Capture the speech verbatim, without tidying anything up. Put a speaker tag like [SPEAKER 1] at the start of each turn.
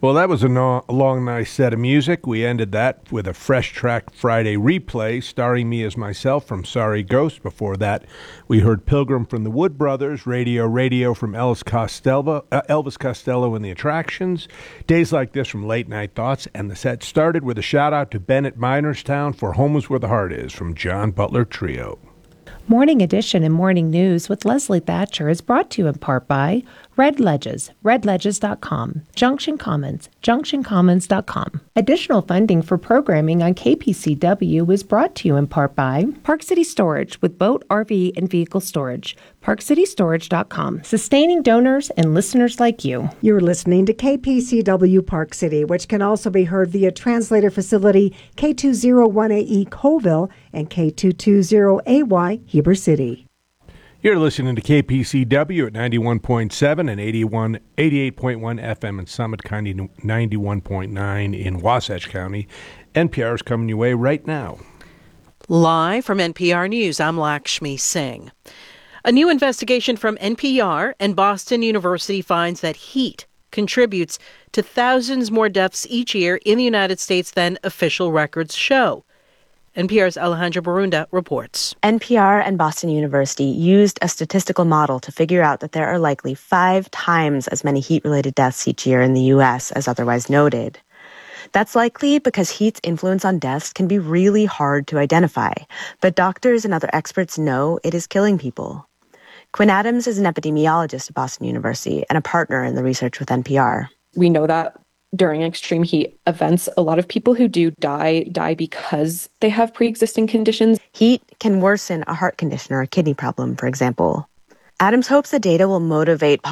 [SPEAKER 1] Well, that was a, no- a long, nice set of music. We ended that with a Fresh Track Friday replay starring me as myself from Sorry Ghost. Before that, we heard Pilgrim from the Wood Brothers, Radio Radio from Elvis Costello, uh, Elvis Costello and the Attractions, Days Like This from Late Night Thoughts, and the set started with a shout-out to Bennett Minerstown for Home is Where the Heart Is from John Butler Trio.
[SPEAKER 2] Morning Edition and Morning News with Leslie Thatcher is brought to you in part by Red Ledges, red ledges dot com, Junction Commons, junction commons dot com. Additional funding for programming on K P C W is brought to you in part by Park City Storage with boat, R V, and vehicle storage, park city storage dot com, sustaining donors and listeners like you.
[SPEAKER 3] You're listening to K P C W Park City, which can also be heard via translator facility K two oh one A E Colville and K two twenty A Y Heber City.
[SPEAKER 1] You're listening to K P C W at ninety-one point seven and eighty-one, eighty-eight point one F M in Summit County, ninety-one point nine in Wasatch County. N P R is coming your way right now.
[SPEAKER 4] Live from N P R News, I'm Lakshmi Singh. A new investigation from N P R and Boston University finds that heat contributes to thousands more deaths each year in the United States than official records show. N P R's Alejandra Barunda reports.
[SPEAKER 5] N P R and Boston University used a statistical model to figure out that there are likely five times as many heat-related deaths each year in the U S as otherwise noted. That's likely because heat's influence on deaths can be really hard to identify, but doctors and other experts know it is killing people. Quinn Adams is an epidemiologist at Boston University and a partner in the research with N P R.
[SPEAKER 6] We know that during extreme heat events, a lot of people who do die, die because they have pre-existing conditions.
[SPEAKER 5] Heat can worsen a heart condition or a kidney problem, for example. Adams hopes the data will motivate